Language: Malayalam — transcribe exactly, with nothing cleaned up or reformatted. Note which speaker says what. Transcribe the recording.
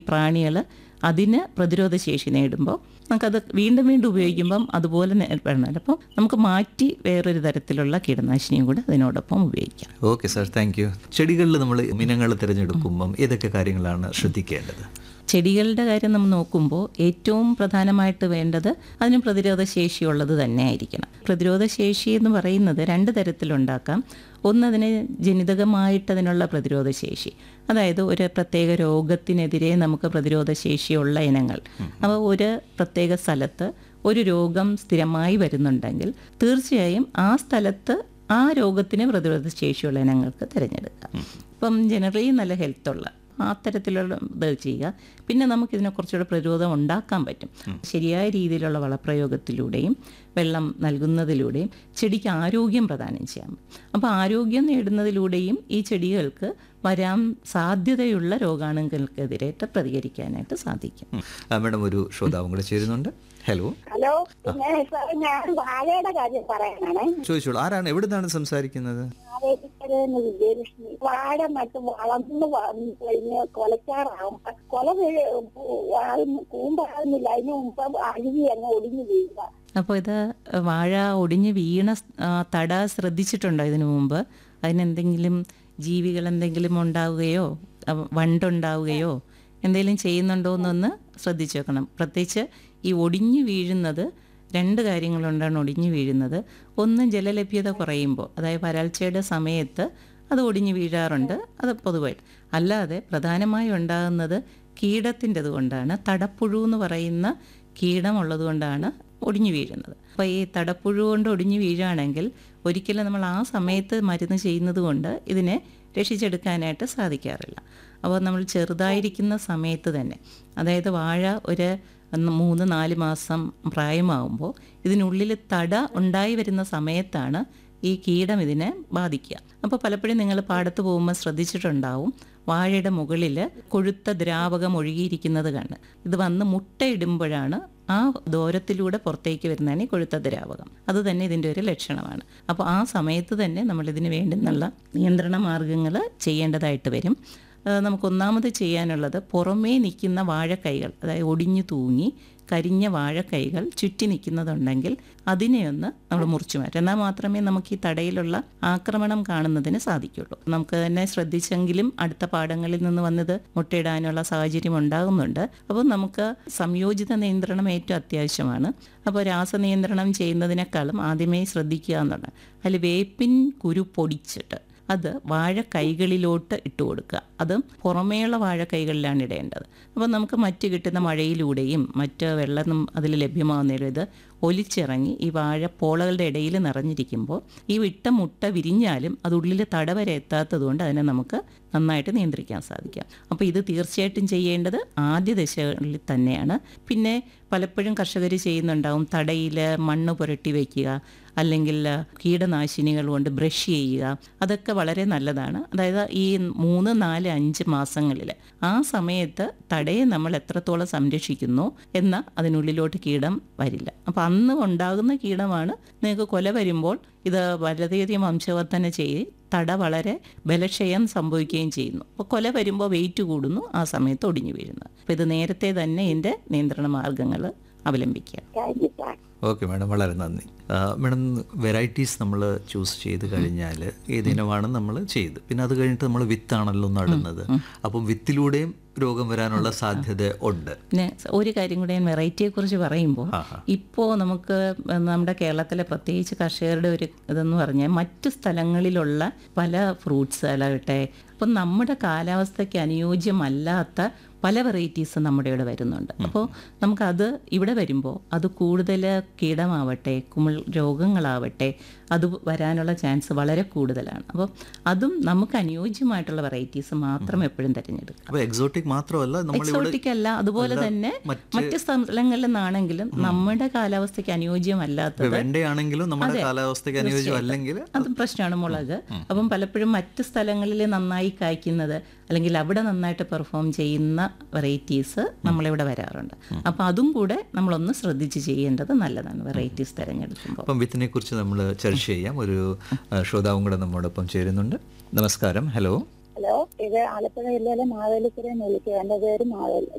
Speaker 1: പ്രാണികൾ അതിന് പ്രതിരോധ ശേഷി നേടുമ്പോൾ നമുക്കത് വീണ്ടും വീണ്ടും ഉപയോഗിക്കുമ്പം അതുപോലെ വേണം. അപ്പോൾ നമുക്ക് മാറ്റി വേറൊരു തരത്തിലുള്ള കീടനാശിനിയും കൂടെ അതിനോടൊപ്പം ഉപയോഗിക്കാം.
Speaker 2: Okay sir, thank you. ചെടികളിൽ നമ്മൾ ഇനങ്ങൾ തിരഞ്ഞെടുക്കുമ്പം ഏതൊക്കെ കാര്യങ്ങളാണ് ശ്രദ്ധിക്കേണ്ടത്?
Speaker 1: ചെടികളുടെ കാര്യം നമ്മൾ നോക്കുമ്പോൾ ഏറ്റവും പ്രധാനമായിട്ട് വേണ്ടത് അതിന് പ്രതിരോധ ശേഷിയുള്ളത് തന്നെ ആയിരിക്കണം. പ്രതിരോധ ശേഷി എന്ന് പറയുന്നത് രണ്ട് തരത്തിലുണ്ടാക്കാം. ഒന്ന്, അതിന് ജനിതകമായിട്ട് അതിനുള്ള പ്രതിരോധ ശേഷി, അതായത് ഒരു പ്രത്യേക രോഗത്തിനെതിരെ നമുക്ക് പ്രതിരോധ ശേഷിയുള്ള ഇനങ്ങൾ. അപ്പോൾ ഒരു പ്രത്യേക സ്ഥലത്ത് ഒരു രോഗം സ്ഥിരമായി വരുന്നുണ്ടെങ്കിൽ തീർച്ചയായും ആ സ്ഥലത്ത് ആ രോഗത്തിന് പ്രതിരോധ ശേഷിയുള്ള ഇനങ്ങൾക്ക് തിരഞ്ഞെടുക്കാം. ഇപ്പം ജനറലി നല്ല ഹെൽത്തുള്ള ആ തരത്തിലുള്ള ഇത് ചെയ്യുക. പിന്നെ നമുക്കിതിനെ കുറച്ചുകൂടെ പ്രതിരോധം ഉണ്ടാക്കാൻ പറ്റും. ശരിയായ രീതിയിലുള്ള വളപ്രയോഗത്തിലൂടെയും വെള്ളം നൽകുന്നതിലൂടെയും ചെടിക്ക് ആരോഗ്യം പ്രദാനം ചെയ്യാം. അപ്പോൾ ആരോഗ്യം നേടുന്നതിലൂടെയും ഈ ചെടികൾക്ക് വരാൻ സാധ്യതയുള്ള രോഗാണുക്കൾക്കെതിരായിട്ട് പ്രതികരിക്കാനായിട്ട് സാധിക്കും.
Speaker 2: മാഡം, ഒരു ശ്രോതാവും കൂടെ ചേരുന്നുണ്ട്. ഹലോ
Speaker 3: ഹലോ, ഞാൻ വാഴയുടെ കാര്യം പറയാനാണ്.
Speaker 2: ചോദിച്ചോളൂ, ആരാണ്, എവിടെ നിന്നാണ് സംസാരിക്കുന്നത്?
Speaker 3: വിജയലക്ഷ്മി. വാഴ നട്ട് വളർന്നു വന്നു കഴിഞ്ഞ് കൊലച്ചാറാവും, കൊല കൂമ്പാകുന്നില്ല, അതിന് മുമ്പ് അഴുകി അങ്ങ് ഒടിഞ്ഞു വീഴുക.
Speaker 1: അപ്പോൾ ഇത് വാഴ ഒടിഞ്ഞ് വീണ തട ശ്രദ്ധിച്ചിട്ടുണ്ടോ ഇതിനു മുമ്പ്? അതിനെന്തെങ്കിലും ജീവികൾ എന്തെങ്കിലും ഉണ്ടാവുകയോ വണ്ടുണ്ടാവുകയോ എന്തെങ്കിലും ചെയ്യുന്നുണ്ടോ എന്നൊന്ന് ശ്രദ്ധിച്ചു വെക്കണം. പ്രത്യേകിച്ച് ഈ ഒടിഞ്ഞു വീഴുന്നത് രണ്ട് കാര്യങ്ങളുണ്ടാണ് ഒടിഞ്ഞു വീഴുന്നത്. ഒന്ന്, ജലലഭ്യത കുറയുമ്പോൾ, അതായത് വരൾച്ചയുടെ സമയത്ത് അത് ഒടിഞ്ഞു വീഴാറുണ്ട്, അത് പൊതുവായിട്ട്. അല്ലാതെ പ്രധാനമായും ഉണ്ടാകുന്നത് കീടത്തിൻ്റെത് കൊണ്ടാണ്. തടപ്പുഴു എന്ന് പറയുന്ന കീടമുള്ളത് കൊണ്ടാണ് ഒടിഞ്ഞു വീഴുന്നത്. അപ്പോൾ ഈ തടപ്പുഴു കൊണ്ട് ഒടിഞ്ഞു വീഴുകയാണെങ്കിൽ ഒരിക്കലും നമ്മൾ ആ സമയത്ത് മരുന്ന് ചെയ്യുന്നത് കൊണ്ട് ഇതിനെ രക്ഷിച്ചെടുക്കാനായിട്ട് സാധിക്കാറില്ല. അപ്പോൾ നമ്മൾ ചെറുതായിരിക്കുന്ന സമയത്ത് തന്നെ, അതായത് വാഴ ഒരു മൂന്ന് നാല് മാസം പ്രായമാകുമ്പോൾ ഇതിനുള്ളിൽ തട ഉണ്ടായി വരുന്ന സമയത്താണ് ഈ കീടം ഇതിനെ ബാധിക്കുക. അപ്പോൾ പലപ്പോഴും നിങ്ങൾ പാടത്ത് പോകുമ്പോൾ ശ്രദ്ധിച്ചിട്ടുണ്ടാവും, വാഴയുടെ മുകളിൽ കൊഴുത്ത ദ്രാവകം ഒഴുകിയിരിക്കുന്നത് കണ്ട് ഇത് വന്ന് മുട്ടയിടുമ്പോഴാണ് ആ ദൂരത്തിലൂടെ പുറത്തേക്ക് വരുന്നതാണ് ഈ കൊഴുത്ത ദ്രാവകം. അത് തന്നെ ഇതിൻ്റെ ഒരു ലക്ഷണമാണ്. അപ്പോൾ ആ സമയത്ത് തന്നെ നമ്മളിതിന് വേണ്ടുന്നുള്ള നിയന്ത്രണ മാർഗങ്ങൾ ചെയ്യേണ്ടതായിട്ട് വരും. നമുക്കൊന്നാമത് ചെയ്യാനുള്ളത്, പുറമേ നിൽക്കുന്ന വാഴക്കൈകൾ, അതായത് ഒടിഞ്ഞു തൂങ്ങി കരിഞ്ഞ വാഴക്കൈകൾ ചുറ്റി നിൽക്കുന്നതുണ്ടെങ്കിൽ അതിനെ ഒന്ന് നമ്മൾ മുറിച്ചു മാറ്റും. എന്നാൽ മാത്രമേ നമുക്ക് ഈ തടയിലുള്ള ആക്രമണം കാണുന്നതിന് സാധിക്കുള്ളൂ. നമുക്ക് തന്നെ ശ്രദ്ധിച്ചെങ്കിലും അടുത്ത പാടങ്ങളിൽ നിന്ന് വന്നത് മുട്ടയിടാനുള്ള സാഹചര്യം ഉണ്ടാകുന്നുണ്ട്. അപ്പോൾ നമുക്ക് സംയോജിത നിയന്ത്രണം ഏറ്റവും അത്യാവശ്യമാണ്. അപ്പോൾ രാസനിയന്ത്രണം ചെയ്യുന്നതിനേക്കാളും ആദ്യമേ ശ്രദ്ധിക്കുക എന്നുള്ളത്, അതിൽ വേപ്പിൻ കുരു പൊടിച്ചിട്ട് അത് വാഴക്കൈകളിലോട്ട് ഇട്ട് കൊടുക്കുക. അത് പുറമേയുള്ള വാഴക്കൈകളിലാണ് ഇടേണ്ടത്. അപ്പോൾ നമുക്ക് മറ്റ് കിട്ടുന്ന മഴയിലൂടെയും മറ്റ് വെള്ളം അതിൽ ലഭ്യമാകുന്നതിലും ഇത് ഒലിച്ചിറങ്ങി ഈ വാഴപ്പോളകളുടെ ഇടയിൽ നിറഞ്ഞിരിക്കുമ്പോൾ ഈ വിട്ട മുട്ട വിരിഞ്ഞാലും അത് ഉള്ളിൽ തട വരെ എത്താത്തത് കൊണ്ട് അതിനെ നമുക്ക് നന്നായിട്ട് നിയന്ത്രിക്കാൻ സാധിക്കാം. അപ്പോൾ ഇത് തീർച്ചയായിട്ടും ചെയ്യേണ്ടത് ആദ്യ ദശകളിൽ തന്നെയാണ്. പിന്നെ പലപ്പോഴും കർഷകർ ചെയ്യുന്നുണ്ടാവും, തടയിൽ മണ്ണ് പുരട്ടി വയ്ക്കുക, അല്ലെങ്കിൽ കീടനാശിനികൾ കൊണ്ട് ബ്രഷ് ചെയ്യുക. അതൊക്കെ വളരെ നല്ലതാണ്. അതായത് ഈ മൂന്ന് നാല് അഞ്ച് മാസങ്ങളിൽ ആ സമയത്ത് തടയെ നമ്മൾ എത്രത്തോളം സംരക്ഷിക്കുന്നു എന്ന അതിനുള്ളിലോട്ട് കീടം വരില്ല. അപ്പോൾ അന്ന് ഉണ്ടാകുന്ന കീടമാണ് നിങ്ങൾക്ക് കൊല വരുമ്പോൾ ഇത് വളരെയധികം വംശവർധന ചെയ്ത് തട വളരെ ബലക്ഷയം സംഭവിക്കുകയും ചെയ്യുന്നു. അപ്പോൾ കൊല വരുമ്പോൾ വെയിറ്റ് കൂടുന്നു, ആ സമയത്ത് ഒടിഞ്ഞു വീഴുന്നു. അപ്പോൾ ഇത് നേരത്തെ തന്നെ ഇതിൻ്റെ നിയന്ത്രണ മാർഗങ്ങൾ അവലംബിക്കുക.
Speaker 2: ഓക്കെ മാഡം, വളരെ നന്ദി. മാഡം, വെറൈറ്റീസ് നമ്മൾ ചൂസ് ചെയ്ത് കഴിഞ്ഞാൽ ഏതിനമാണ് നമ്മൾ ചെയ്ത്, പിന്നെ അത് കഴിഞ്ഞിട്ട് നമ്മൾ വിത്താണല്ലോ നടുന്നത്. അപ്പം വിത്തിലൂടെയും രോഗം വരാനുള്ള സാധ്യത ഉണ്ട്.
Speaker 1: പിന്നെ ഒരു കാര്യം കൂടെ ഞാൻ വെറൈറ്റിയെ കുറിച്ച് പറയുമ്പോൾ, ഇപ്പോൾ നമുക്ക് നമ്മുടെ കേരളത്തിലെ പ്രത്യേകിച്ച് കർഷകരുടെ ഒരു ഇതെന്ന് പറഞ്ഞാൽ മറ്റു സ്ഥലങ്ങളിലുള്ള പല ഫ്രൂട്ട്സ് ആകട്ടെ, അപ്പം നമ്മുടെ കാലാവസ്ഥയ്ക്ക് അനുയോജ്യമല്ലാത്ത പല വെറൈറ്റീസ് നമ്മുടെ ഇവിടെ വരുന്നുണ്ട്. അപ്പോൾ നമുക്കത് ഇവിടെ വരുമ്പോൾ അത് കൂടുതൽ കീടമാവട്ടെ കുമിൾ രോഗങ്ങളാവട്ടെ അത് വരാനുള്ള ചാൻസ് വളരെ കൂടുതലാണ്. അപ്പോൾ അതും നമുക്ക് അനുയോജ്യമായിട്ടുള്ള വെറൈറ്റീസ് മാത്രം എപ്പോഴും തിരഞ്ഞെടുക്കുക.
Speaker 2: അപ്പോൾ എക്സോട്ടിക് മാത്രമല്ല,
Speaker 1: എക്സോട്ടിക് അല്ല, അതുപോലെ തന്നെ മറ്റ് സ്ഥലങ്ങളിൽ നിന്നാണെങ്കിലും നമ്മുടെ കാലാവസ്ഥയ്ക്ക് അനുയോജ്യമല്ലാത്തത്
Speaker 2: വെണ്ടയാണെങ്കിലും നമ്മുടെ കാലാവസ്ഥയ്ക്ക് അനുയോജ്യം അല്ലെങ്കിൽ
Speaker 1: അത് പ്രശ്നമാണ്. മുളക് അപ്പം പലപ്പോഴും മറ്റ് സ്ഥലങ്ങളിൽ നന്നായി കായ്ക്കുന്നത് അല്ലെങ്കിൽ അവിടെ നന്നായിട്ട് പെർഫോം ചെയ്യുന്ന വെറൈറ്റീസ് നമ്മളിവിടെ വരാറുണ്ട്. അപ്പോൾ അതും കൂടെ നമ്മളൊന്ന് ശ്രദ്ധിച്ച് ചെയ്യേണ്ടത് നല്ലതാണ് വെറൈറ്റീസ് തിരഞ്ഞെടുക്കുമ്പോൾ.
Speaker 2: അപ്പം വിത്തിനെ കുറിച്ച് നമ്മൾ ചർച്ച ചെയ്യാം. ഒരു ശ്രോതാവും കൂടെ നമ്മോടൊപ്പം ചേരുന്നുണ്ട്. നമസ്കാരം. ഹലോ.
Speaker 3: ഹലോ, ഇത് ആലപ്പുഴ ജില്ലയിലെ മാവേലിക്കരയിൽ നിന്ന് വിളിക്കുക. എന്റെ പേര് മാവേലി.